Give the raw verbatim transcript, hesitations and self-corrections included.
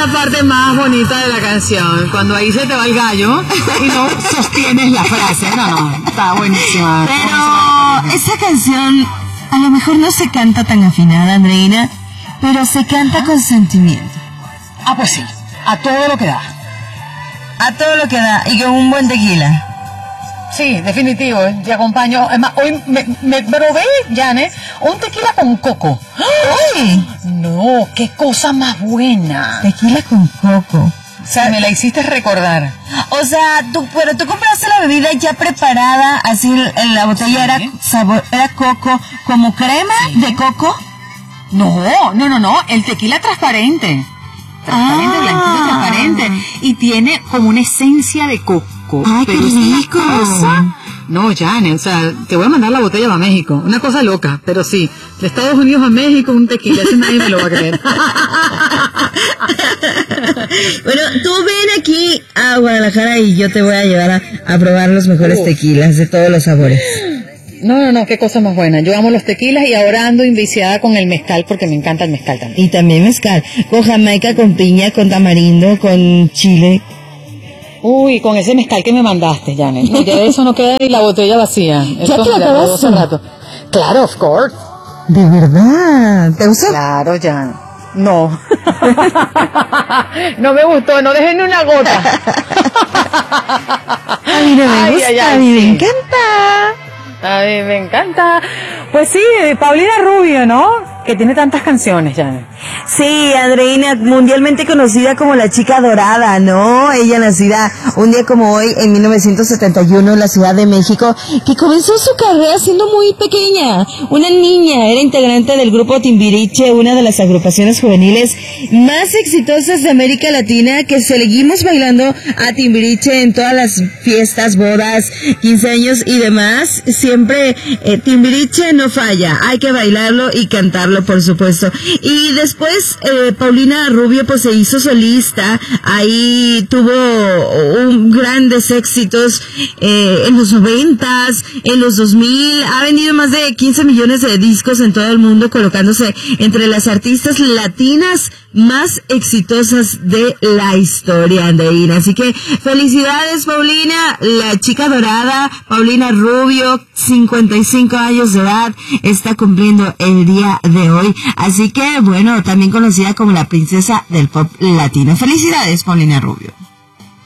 la parte más bonita de la canción, cuando ahí se te va el gallo y no sostienes la frase. No, no, está buenísima. Pero esa canción a lo mejor no se canta tan afinada, Andreina, pero se canta con sentimiento. Ah, pues sí, a todo lo que da. A todo lo que da, y con un buen tequila. Sí, definitivo, ¿eh? Te acompaño. Es más, hoy me, me probé, Janet, un tequila con coco. ¡Ay! No, qué cosa más buena. Tequila con coco. O sea, me la hiciste recordar. O sea, tú, pero tú compraste la bebida ya preparada, así en la botella sí. era sabor, era coco, como crema sí. de coco. No, no, no, no, el tequila transparente. Transparente, ah. blanquito, transparente. Y tiene como una esencia de coco. ¡Ay, pero qué rico! Cosa, no, Janet, o sea, te voy a mandar la botella para México. Una cosa loca, pero sí. De Estados Unidos a México, un tequila. Ese nadie me lo va a creer. Bueno, tú ven aquí a Guadalajara y yo te voy a llevar a, a probar los mejores uh. tequilas de todos los sabores. No, no, no, qué cosa más buena. Yo amo los tequilas y ahora ando inviciada con el mezcal porque me encanta el mezcal también. Y también mezcal. Con jamaica, con piña, con tamarindo, con chile. Uy, con ese mezcal que me mandaste, Janet. No, ya de eso no queda ni la botella vacía. ¿Ya te lo acabaste? Rato. Claro, of course. ¿De verdad? ¿Te gustó? Claro, Janet. No. No me gustó, no dejé ni una gota. A mí no me ay, gusta, ay, ay, a mí sí. me encanta. A mí me encanta. Pues sí, Paulina Rubio, ¿no? Que tiene tantas canciones, Janet. Sí, Andreina, mundialmente conocida como la chica dorada, ¿no? Ella nacida un día como hoy, en mil novecientos setenta y uno, en la Ciudad de México, que comenzó su carrera siendo muy pequeña. Una niña, era integrante del grupo Timbiriche, una de las agrupaciones juveniles más exitosas de América Latina, que seguimos bailando a Timbiriche en todas las fiestas, bodas, quince años y demás. Siempre eh, Timbiriche no falla, hay que bailarlo y cantarlo, por supuesto. Y después eh, Paulina Rubio pues se hizo solista, ahí tuvo un, grandes éxitos eh, en los noventas, en los dos mil, ha vendido más de quince millones de discos en todo el mundo, colocándose entre las artistas latinas más exitosas de la historia, Andreina. Así que felicidades, Paulina, la chica dorada. Paulina Rubio, cincuenta y cinco años de edad, está cumpliendo el día de hoy. Así que, bueno, también conocida como la princesa del pop latino. Felicidades, Paulina Rubio.